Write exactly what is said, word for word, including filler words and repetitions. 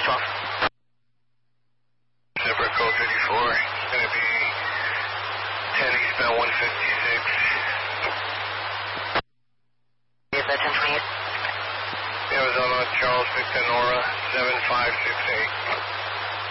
twelve. Zipper code fifty-four. It's going to be ten eastbound one fifty-six. Is that ten twenty-eight? Arizona, Charles Victor Nora, seven five six eight.